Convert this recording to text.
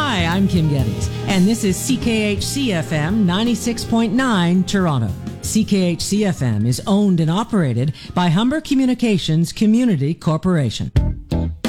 Hi, I'm Kim Geddes, and this is CKHC-FM 96.9 Toronto. CKHC-FM is owned and operated by Humber Communications Community Corporation.